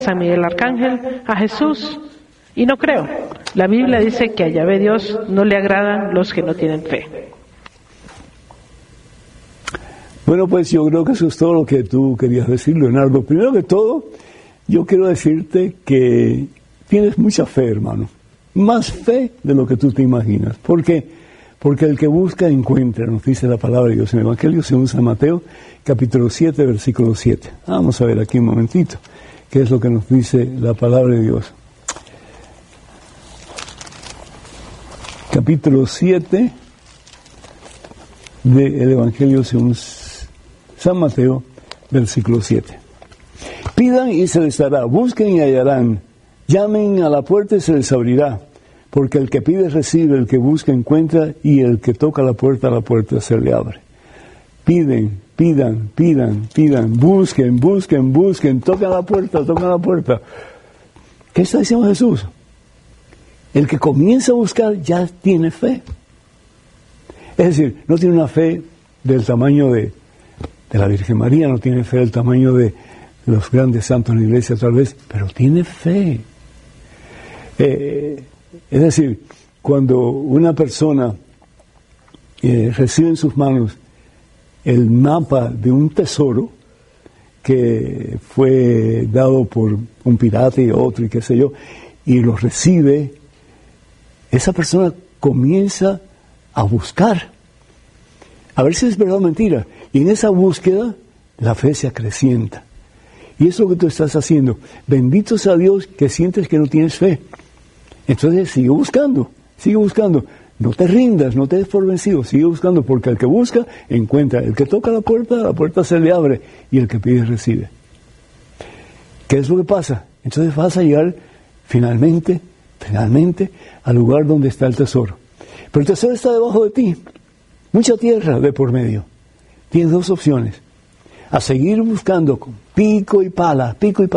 San Miguel Arcángel, a Jesús, y no creo. La Biblia dice que a Yahvé Dios no le agradan los que no tienen fe. Bueno, pues yo creo que eso es todo lo que tú querías decir, Leonardo. Primero que todo, yo quiero decirte que tienes mucha fe, hermano. Más fe de lo que tú te imaginas. ¿Por qué? Porque el que busca encuentra, nos dice la palabra de Dios en el Evangelio según San Mateo, capítulo 7, versículo 7. Vamos a ver aquí un momentito qué es lo que nos dice la palabra de Dios. Capítulo 7 del Evangelio según San Mateo, versículo 7. Pidan y se les dará, busquen y hallarán, llamen a la puerta y se les abrirá, porque el que pide recibe, el que busca encuentra, y el que toca la puerta se le abre. Piden, pidan, busquen, tocan la puerta. ¿Qué está diciendo Jesús? El que comienza a buscar ya tiene fe. Es decir, no tiene una fe del tamaño de la Virgen María, no tiene fe del tamaño de los grandes santos en la iglesia tal vez, pero tiene fe. Es decir, cuando una persona recibe en sus manos el mapa de un tesoro que fue dado por un pirata y otro y qué sé yo, y lo recibe, esa persona comienza a buscar, a ver si es verdad o mentira. Y en esa búsqueda, la fe se acrecienta. Y eso es lo que tú estás haciendo. Bendito sea Dios que sientes que no tienes fe. Entonces sigue buscando. No te rindas, no te des por vencido. Sigue buscando, porque el que busca, encuentra. El que toca la puerta se le abre. Y el que pide, recibe. ¿Qué es lo que pasa? Entonces vas a llegar finalmente, al lugar donde está el tesoro. Pero el tesoro está debajo de ti. Mucha tierra de por medio. Tienes dos opciones. A seguir buscando con pico y pala.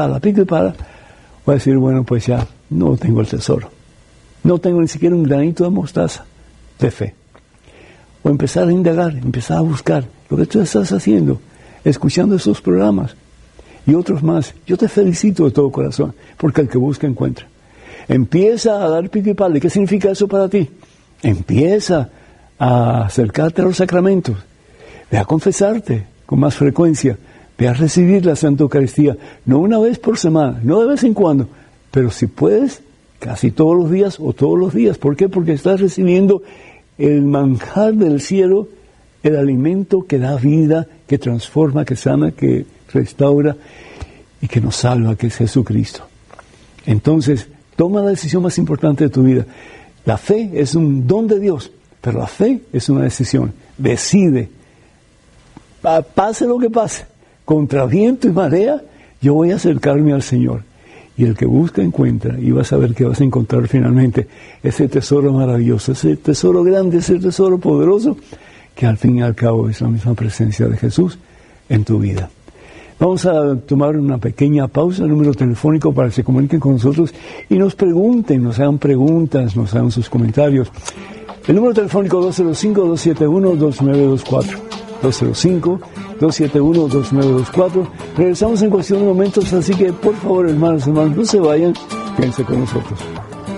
O a decir, bueno, pues ya no tengo el tesoro. No tengo ni siquiera un granito de mostaza de fe. O empezar a indagar, empezar a buscar. Lo que tú estás haciendo, escuchando esos programas y otros más. Yo te felicito de todo corazón, porque el que busca encuentra. Empieza a dar pico y pala. ¿Qué significa eso para ti? Empieza a acercarte a los sacramentos. Ve a confesarte con más frecuencia. Ve a recibir la Santa Eucaristía. No una vez por semana, no de vez en cuando, pero si puedes, casi todos los días o todos los días. ¿Por qué? Porque estás recibiendo el manjar del cielo, el alimento que da vida, que transforma, que sana, que restaura y que nos salva, que es Jesucristo. Entonces, toma la decisión más importante de tu vida. La fe es un don de Dios, pero la fe es una decisión. Decide. Pase lo que pase, contra viento y marea, yo voy a acercarme al Señor. Y el que busca, encuentra. Y vas a ver que vas a encontrar finalmente ese tesoro maravilloso, ese tesoro grande, ese tesoro poderoso, que al fin y al cabo es la misma presencia de Jesús en tu vida. Vamos a tomar una pequeña pausa, el número telefónico para que se comuniquen con nosotros y nos pregunten, nos hagan preguntas, nos hagan sus comentarios. El número telefónico 205-271-2924. 205-271-2924. Regresamos en cuestión de momentos, así que por favor, hermanos, no se vayan, quédense con nosotros.